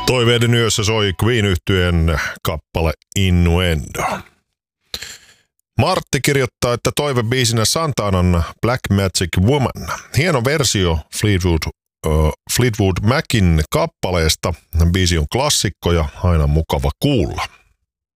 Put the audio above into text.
Toiveiden yössä soi Queen-yhtyeen kappale Innuendo. Martti kirjoittaa, että toivebiisinä Santanan Black Magic Woman. Hieno versio Fleetwood Macin kappaleesta. Biisi on klassikko ja aina mukava kuulla.